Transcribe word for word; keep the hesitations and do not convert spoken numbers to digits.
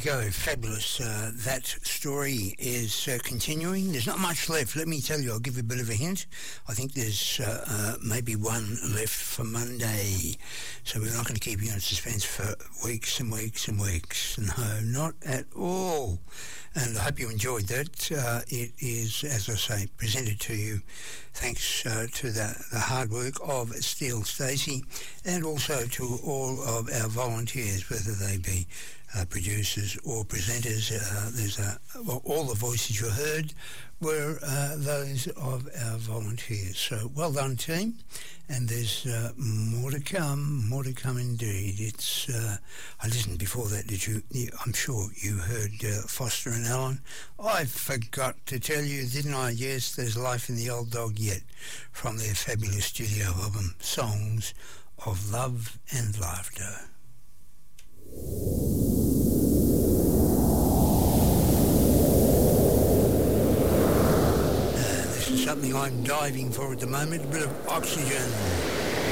go. Fabulous. Uh, that story is uh, continuing. There's not much left. Let me tell you, I'll give you a bit of a hint. I think there's uh, uh, maybe one left for Monday. So we're not going to keep you in suspense for weeks and weeks and weeks. No, not at all. And I hope you enjoyed that. Uh, it is, as I say, presented to you thanks uh, to the, the hard work of Steele Stacey and also to all of our volunteers, whether they be uh, producers or presenters. Uh, there's a, well, all the voices you heard were uh, those of our volunteers. So well done, team. And there's uh, more to come, more to come indeed. It's, uh, I listened before that, did you? I'm sure you heard uh, Foster and Allen. I forgot to tell you, didn't I? Yes, there's life in the old dog yet, from their fabulous studio album, Songs of Love and Laughter. Uh, this is something I'm diving for at the moment, a bit of oxygen.